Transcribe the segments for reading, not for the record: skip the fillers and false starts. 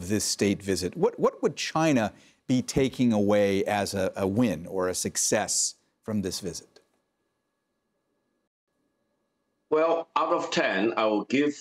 this state visit? What would China be taking away as a win or a success from this visit? Well, out of 10, I will give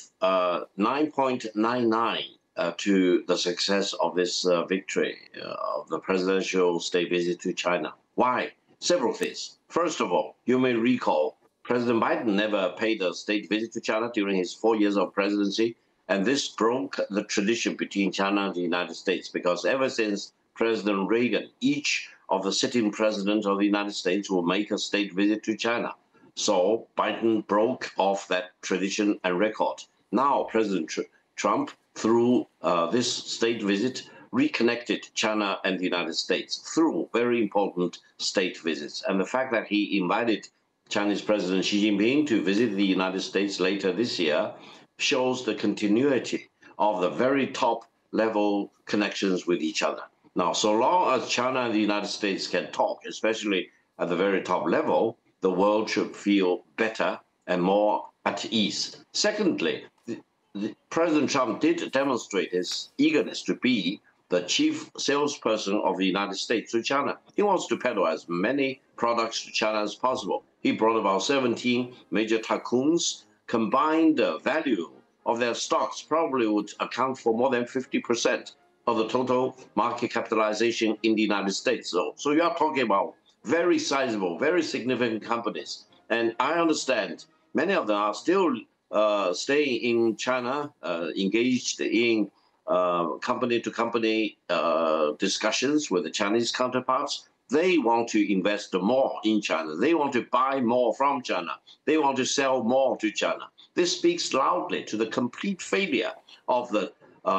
9.99 to the success of this victory of the presidential state visit to China. Why? Several things. First of all, you may recall President Biden never paid a state visit to China during his 4 years of presidency, and this broke the tradition between China and the United States, because ever since President Reagan, each of the sitting presidents of the United States will make a state visit to China. So Biden broke off that tradition and record. Now President Trump, through this state visit, reconnected China and the United States through very important state visits. And the fact that he invited Chinese President Xi Jinping to visit the United States later this year shows the continuity of the very top level connections with each other. Now, so long as China and the United States can talk, especially at the very top level, the world should feel better and more at ease. Secondly, President Trump did demonstrate his eagerness to be the chief salesperson of the United States to China. He wants to peddle as many products to China as possible. He brought about 17 major tycoons. Combined value of their stocks probably would account for more than 50% of the total market capitalization in the United States. So you are talking about very sizable, very significant companies. And I understand many of them are still staying in China, engaged in company-to-company discussions with the Chinese counterparts. They want to invest more in China. They want to buy more from China. They want to sell more to China. This speaks loudly to the complete failure of the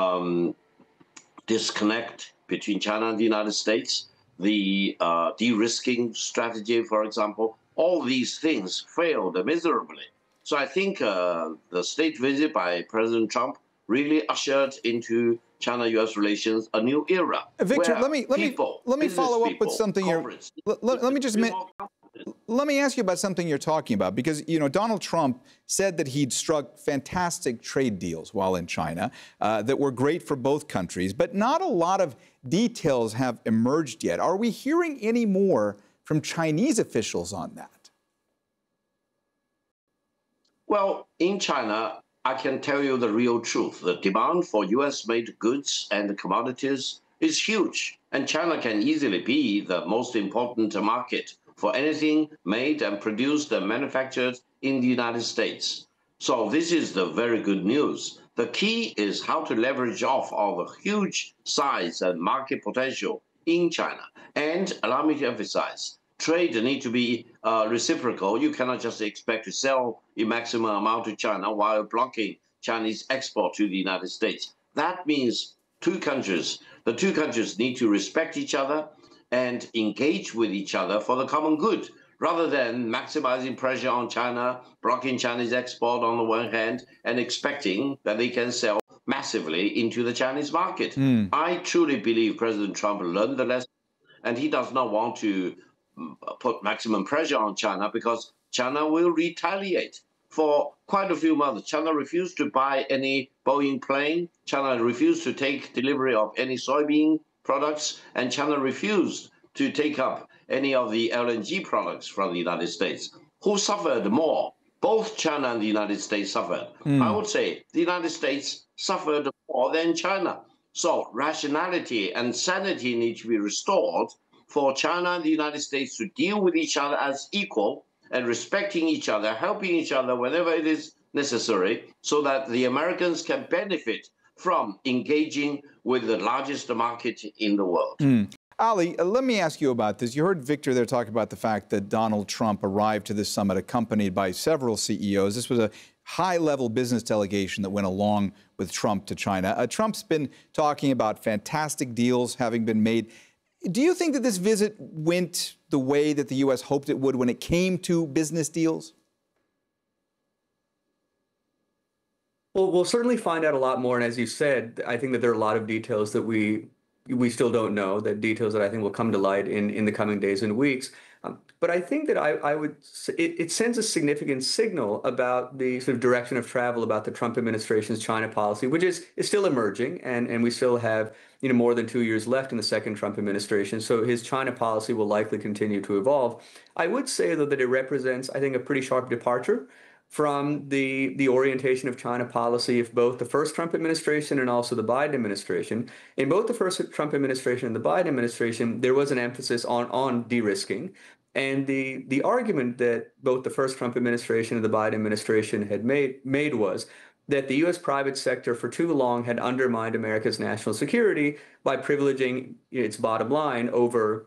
disconnect between China and the United States, the de-risking strategy, for example. All these things failed miserably. So I think the state visit by President Trump really ushered into China-U.S. relations a new era. Victor, let me follow up with something here. Let me ask you about something you're talking about, because Donald Trump said that he'd struck fantastic trade deals while in China that were great for both countries, but not a lot of details have emerged yet. Are we hearing any more from Chinese officials on that? Well, in China, I can tell you the real truth. The demand for U.S.-made goods and commodities is huge, and China can easily be the most important market for anything made and produced and manufactured in the United States. So this is the very good news. The key is how to leverage off all the huge size and market potential in China. And allow me to emphasize, trade needs to be reciprocal. You cannot just expect to sell a maximum amount to China while blocking Chinese export to the United States. That means the two countries need to respect each other and engage with each other for the common good, rather than maximizing pressure on China, blocking Chinese export on the one hand, and expecting that they can sell massively into the Chinese market. I truly believe President Trump learned the lesson, and he does not want to put maximum pressure on China, because China will retaliate. For quite a few months, China refused to buy any Boeing plane. China refused to take delivery of any soybean products, and China refused to take up any of the LNG products from the United States. Who suffered more? Both China and the United States suffered. I would say the United States suffered more than China. So rationality and sanity need to be restored for China and the United States to deal with each other as equal and respecting each other, helping each other whenever it is necessary, so that the Americans can benefit from engaging with the largest market in the world. Ali, let me ask you about this. You heard Victor there talk about the fact that Donald Trump arrived to this summit accompanied by several CEOs. This was a high-level business delegation that went along with Trump to China. Trump's been talking about fantastic deals having been made. Do you think that this visit went the way that the U.S. hoped it would when it came to business deals? Well, we'll certainly find out a lot more. And as you said, I think that there are a lot of details that we we still don't know, the details that I think will come to light in the coming days and weeks. But I think that I would, it sends a significant signal about the sort of direction of travel about the Trump administration's China policy, which is still emerging, and we still have more than 2 years left in the second Trump administration. So his China policy will likely continue to evolve. I would say, though, that it represents, I think, a pretty sharp departure from the orientation of China policy of both the first Trump administration and also the Biden administration. In both the first Trump administration and the Biden administration, there was an emphasis on de-risking. And the argument that both the first Trump administration and the Biden administration had made was that the U.S. private sector for too long had undermined America's national security by privileging its bottom line over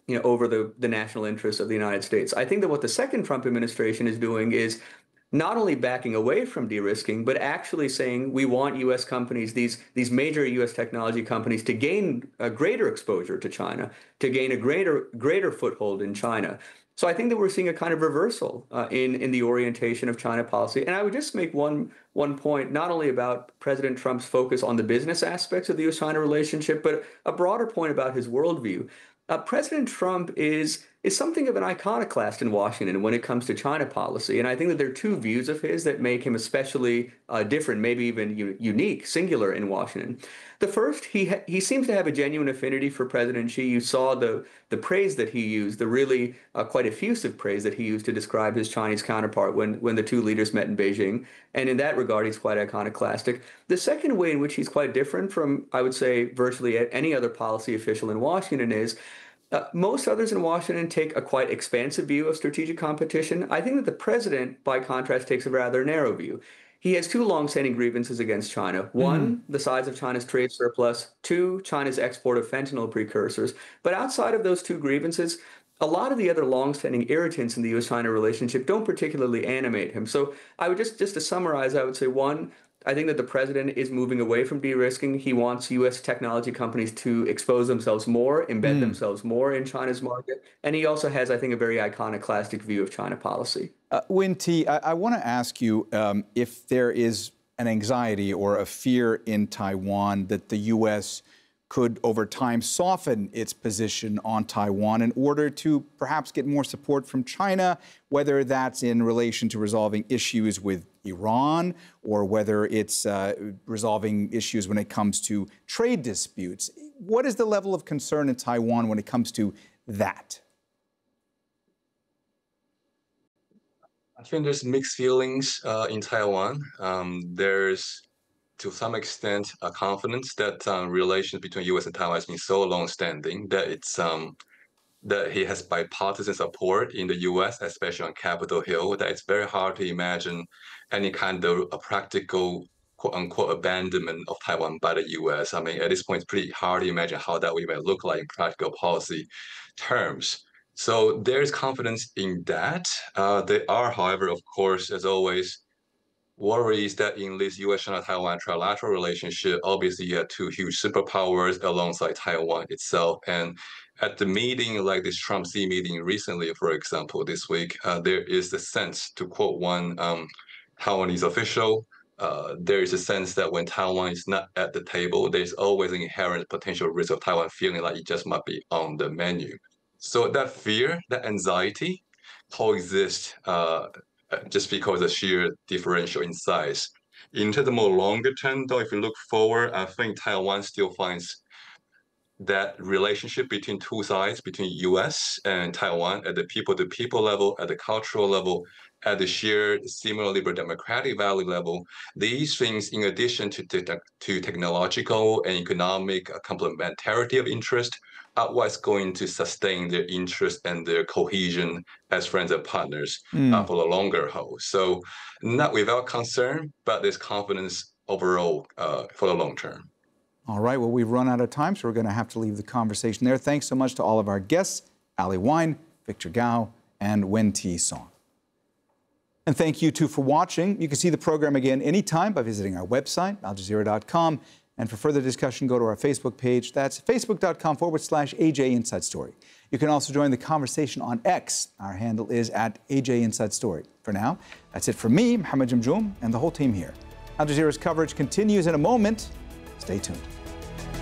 the national interests of the United States. I think that what the second Trump administration is doing is not only backing away from de-risking, but actually saying we want U.S. companies, these major U.S. technology companies, to gain a greater exposure to China, to gain a greater foothold in China. So I think that we're seeing a kind of reversal in the orientation of China policy. And I would just make one point, not only about President Trump's focus on the business aspects of the U.S.-China relationship, but a broader point about his worldview. President Trump is something of an iconoclast in Washington when it comes to China policy. And I think that there are two views of his that make him especially different, maybe even unique, singular in Washington. The first, he seems to have a genuine affinity for President Xi. You saw the praise that he used, the really quite effusive praise that he used to describe his Chinese counterpart when the two leaders met in Beijing. And in that regard, he's quite iconoclastic. The second way in which he's quite different from, I would say, virtually any other policy official in Washington is most others in Washington take a quite expansive view of strategic competition. I think that the president, by contrast, takes a rather narrow view. He has two long-standing grievances against China. One, the size of China's trade surplus. Two, China's export of fentanyl precursors. But outside of those two grievances, a lot of the other long-standing irritants in the U.S.-China relationship don't particularly animate him. So I would just to summarize, I would say, one, I think that the president is moving away from de-risking. He wants U.S. technology companies to expose themselves more, embed themselves more in China's market. And he also has, I think, a very iconoclastic view of China policy. Wen T, I want to ask you if there is an anxiety or a fear in Taiwan that the U.S. could, over time, soften its position on Taiwan in order to perhaps get more support from China, whether that's in relation to resolving issues with Iran or whether it's resolving issues when it comes to trade disputes. What is the level of concern in Taiwan when it comes to that? I think there's mixed feelings in Taiwan. There's, to some extent, a confidence that relations between U.S. and Taiwan has been so long-standing that it's that he has bipartisan support in the U.S., especially on Capitol Hill, that it's very hard to imagine any kind of a practical, quote-unquote, abandonment of Taiwan by the U.S. I mean, at this point, it's pretty hard to imagine how that would even look like in practical policy terms. So there's confidence in that. There are, however, of course, as always, worries that in this U.S.-China-Taiwan trilateral relationship, obviously you have two huge superpowers alongside Taiwan itself. And at the meeting, like this Trump-Xi meeting recently, for example, this week, there is a sense, to quote one Taiwanese official, there is a sense that when Taiwan is not at the table, there's always an inherent potential risk of Taiwan feeling like it just might be on the menu. So that fear, that anxiety coexist just because of the sheer differential in size. Into the more longer term, though, if you look forward, I think Taiwan still finds that relationship between two sides, between US and Taiwan, at the people-to-people level, at the cultural level, at the shared similarly liberal democratic value level, these things, in addition to technological and economic complementarity of interest, are what's going to sustain their interest and their cohesion as friends and partners for the longer haul. So not without concern, but there's confidence overall for the long term. All right, well, we've run out of time, so we're going to have to leave the conversation there. Thanks so much to all of our guests, Ali Wyne, Victor Gao, and Wen T. Song. And thank you, too, for watching. You can see the program again anytime by visiting our website, aljazeera.com. And for further discussion, go to our Facebook page. That's facebook.com/AJ Inside Story. You can also join the conversation on X. Our handle is @AJ Inside Story. For now, that's it from me, Mohammed Jamjoom, and the whole team here. Al Jazeera's coverage continues in a moment. Stay tuned.